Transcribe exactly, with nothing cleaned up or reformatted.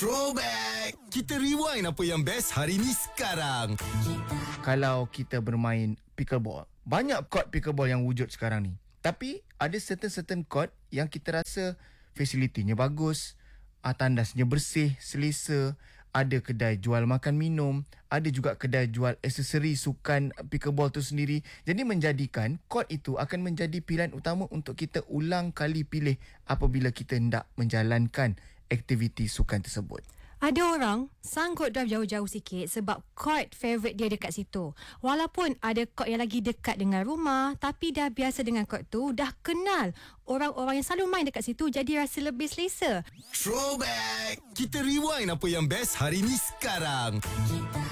Throwback! Kita rewind apa yang best hari ni sekarang. Kalau kita bermain pickleball, banyak court pickleball yang wujud sekarang ni. Tapi ada certain-certain court yang kita rasa fasilitinya bagus, ah, tandasnya bersih, selesa. Ada kedai jual makan minum, ada juga kedai jual aksesori sukan pickleball tu sendiri. Jadi menjadikan court itu akan menjadi pilihan utama untuk kita ulang kali pilih apabila kita hendak menjalankan aktiviti sukan tersebut. Ada orang sanggup drive jauh-jauh sikit sebab court favourite dia dekat situ. Walaupun ada court yang lagi dekat dengan rumah, tapi dah biasa dengan court tu, dah kenal orang-orang yang selalu main dekat situ, jadi rasa lebih selesa. Throwback! Kita rewind apa yang best hari ni sekarang.